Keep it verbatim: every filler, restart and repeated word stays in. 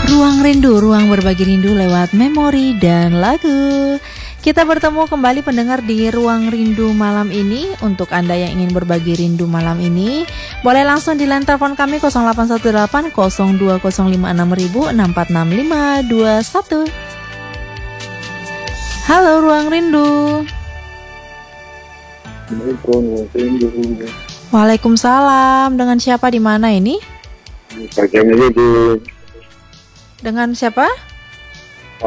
Ruang Rindu, ruang berbagi rindu lewat memori dan lagu. Kita bertemu kembali pendengar di Ruang Rindu malam ini. Untuk Anda yang ingin berbagi rindu malam ini, boleh langsung di line telepon kami nol delapan satu delapan nol dua nol lima enam nol enam empat enam lima dua satu. Halo Ruang Rindu. Waalaikumsalam. Dengan siapa di mana ini? Pakai aja di Dengan siapa?